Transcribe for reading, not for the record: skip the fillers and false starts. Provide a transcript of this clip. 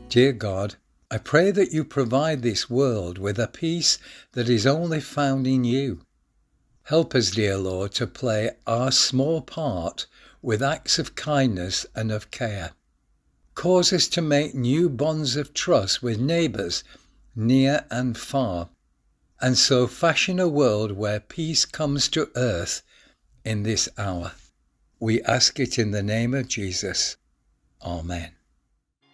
Dear God, I pray that you provide this world with a peace that is only found in you. Help us, dear Lord, to play our small part with acts of kindness and of care. Cause us to make new bonds of trust with neighbours near and far, and so fashion a world where peace comes to earth in this hour. We ask it in the name of Jesus. Amen.